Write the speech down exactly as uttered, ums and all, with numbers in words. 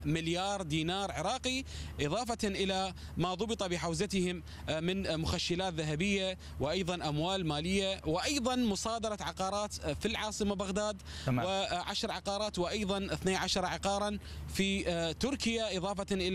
مليار دينار عراقي، إضافة إلى ما ضبط بحوزتهم من مخشلات ذهبية وأيضا أموال مالية وأيضا مصادرة عقارات في العاصمة بغداد، وعشر عقارات وأيضا اثني عشر عقارا في تركيا، إضافة إلى